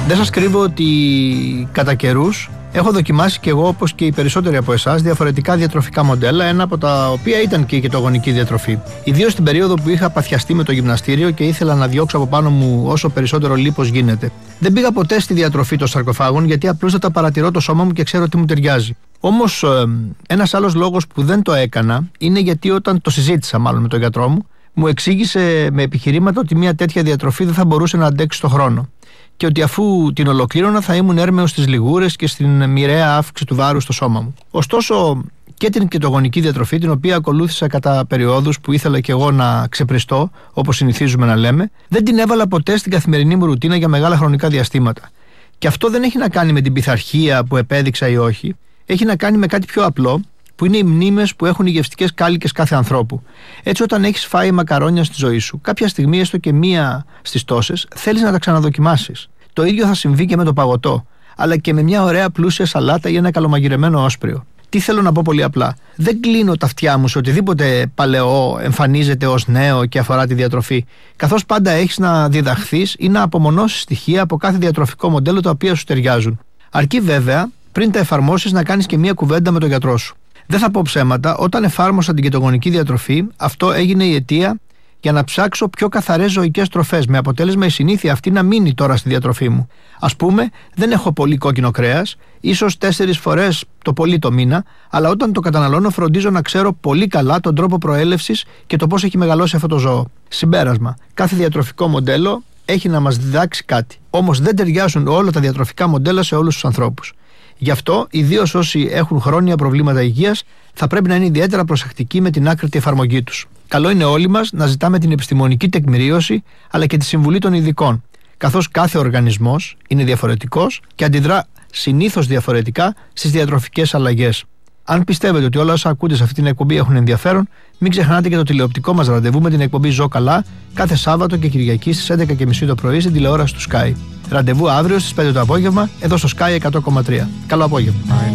Δεν σας κρύβω ότι κατά καιρούς έχω δοκιμάσει και εγώ, όπως και οι περισσότεροι από εσάς, διαφορετικά διατροφικά μοντέλα, ένα από τα οποία ήταν και η κετογονική διατροφή. Ιδίως στην περίοδο που είχα παθιαστεί με το γυμναστήριο και ήθελα να διώξω από πάνω μου όσο περισσότερο λίπος γίνεται. Δεν πήγα ποτέ στη διατροφή των σαρκοφάγων, γιατί απλούστατα παρατηρώ το σώμα μου και ξέρω τι μου ταιριάζει. Όμως, ένας άλλος λόγος που δεν το έκανα είναι γιατί όταν το συζήτησα μάλλον με τον γιατρό μου, μου εξήγησε με επιχειρήματα ότι μια τέτοια διατροφή δεν θα μπορούσε να αντέξει στον χρόνο. Και ότι αφού την ολοκλήρωνα θα ήμουν έρμεος στις λιγούρες και στην μοιραία αύξηση του βάρους στο σώμα μου. Ωστόσο, και την κετογονική διατροφή, την οποία ακολούθησα κατά περιόδους που ήθελα και εγώ να ξεπριστώ, όπως συνηθίζουμε να λέμε, δεν την έβαλα ποτέ στην καθημερινή μου ρουτίνα για μεγάλα χρονικά διαστήματα. Και αυτό δεν έχει να κάνει με την πειθαρχία που επέδειξα ή όχι, έχει να κάνει με κάτι πιο απλό, που είναι οι μνήμες που έχουν οι γευστικές κάλικες κάθε ανθρώπου. Έτσι, όταν έχεις φάει μακαρόνια στη ζωή σου, κάποια στιγμή, έστω και μία στις τόσες, θέλεις να τα ξαναδοκιμάσεις. Το ίδιο θα συμβεί και με το παγωτό, αλλά και με μια ωραία πλούσια σαλάτα ή ένα καλομαγειρεμένο όσπριο. Τι θέλω να πω πολύ απλά. Δεν κλείνω τα αυτιά μου σε οτιδήποτε παλαιό εμφανίζεται ως νέο και αφορά τη διατροφή, καθώς πάντα έχεις να διδαχθείς ή να απομονώσεις στοιχεία από κάθε διατροφικό μοντέλο τα οποία σου ταιριάζουν. Αρκεί βέβαια, πριν τα εφαρμόσεις, να κάνεις και μία κουβέντα με τον γιατρό σου. Δεν θα πω ψέματα, όταν εφάρμοσα την κετογονική διατροφή, αυτό έγινε η αιτία για να ψάξω πιο καθαρές ζωικές τροφές, με αποτέλεσμα η συνήθεια αυτή να μείνει τώρα στη διατροφή μου. Ας πούμε, δεν έχω πολύ κόκκινο κρέας, ίσως 4 φορές το πολύ το μήνα, αλλά όταν το καταναλώνω φροντίζω να ξέρω πολύ καλά τον τρόπο προέλευσης και το πώς έχει μεγαλώσει αυτό το ζώο. Συμπέρασμα: κάθε διατροφικό μοντέλο έχει να μας διδάξει κάτι. Όμως δεν ταιριάζουν όλα τα διατροφικά μοντέλα σε όλους τους ανθρώπους. Γι' αυτό, ιδίως όσοι έχουν χρόνια προβλήματα υγείας, θα πρέπει να είναι ιδιαίτερα προσεκτικοί με την άκρητη εφαρμογή τους. Καλό είναι όλοι μας να ζητάμε την επιστημονική τεκμηρίωση, αλλά και τη συμβουλή των ειδικών, καθώς κάθε οργανισμός είναι διαφορετικός και αντιδρά συνήθως διαφορετικά στις διατροφικές αλλαγές. Αν πιστεύετε ότι όλα όσα ακούτε σε αυτή την εκπομπή έχουν ενδιαφέρον, μην ξεχνάτε και το τηλεοπτικό μας ραντεβού με την εκπομπή Ζω Καλά κάθε Σάββατο και Κυριακή στις 11:30 το πρωί στην τηλεόραση του Sky. Ραντεβού αύριο στις 5 το απόγευμα, εδώ στο Sky 100,3. Καλό απόγευμα.